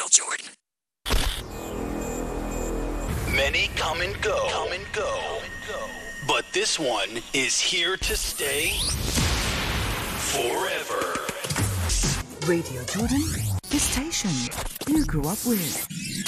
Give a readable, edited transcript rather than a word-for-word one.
Radio Jordan. Many come and go. But this one is here to stay forever. Radio Jordan, the station you grew up with.